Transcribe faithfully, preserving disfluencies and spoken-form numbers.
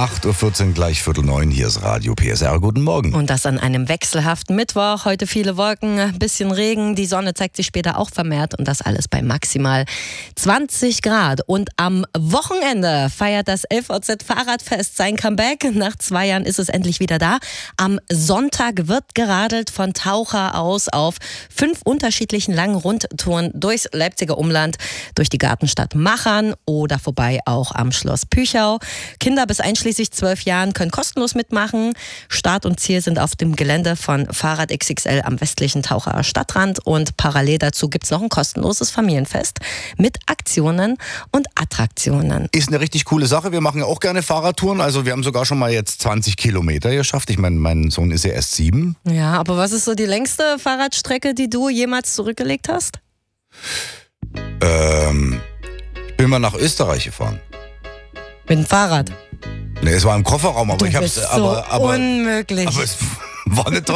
acht Uhr vierzehn, gleich Viertel neun, hier ist Radio P S R. Guten Morgen. Und das an einem wechselhaften Mittwoch. Heute viele Wolken, ein bisschen Regen. Die Sonne zeigt sich später auch vermehrt und das alles bei maximal zwanzig Grad. Und am Wochenende feiert das L V Z Fahrradfest sein Comeback. Nach zwei Jahren ist es endlich wieder da. Am Sonntag wird geradelt von Taucher aus auf fünf unterschiedlichen langen Rundtouren durchs Leipziger Umland, durch die Gartenstadt Machern oder vorbei auch am Schloss Püchau. Kinder bis einschließlich zwölf Jahren können kostenlos mitmachen. Start und Ziel sind auf dem Gelände von Fahrrad X X L am westlichen Taucher Stadtrand und parallel dazu gibt es noch ein kostenloses Familienfest mit Aktionen und Attraktionen. Ist eine richtig coole Sache. Wir machen ja auch gerne Fahrradtouren. Also wir haben sogar schon mal jetzt zwanzig Kilometer geschafft. Ich meine, mein Sohn ist ja erst sieben. Ja, aber was ist so die längste Fahrradstrecke, die du jemals zurückgelegt hast? Ähm, ich bin mal nach Österreich gefahren. Mit dem Fahrrad? Ne, es war im Kofferraum, aber Du ich hab's. bist so aber, aber, unmöglich. aber es war eine